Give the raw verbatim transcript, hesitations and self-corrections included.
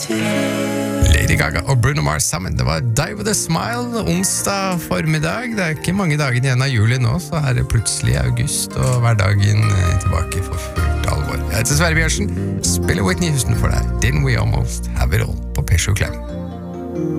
Lady Gaga og Bruno Mars sammen. Det var Die With A Smile, onsdag formiddag. Det er ikke mange dagene igjen av juli nå, så er det plutselig august, og hverdagen tilbake for fullt alvor. Jeg heter Sverre Bjørsen, spiller Whitney Houston for deg. Didn't We Almost Have It All på P sju Klem.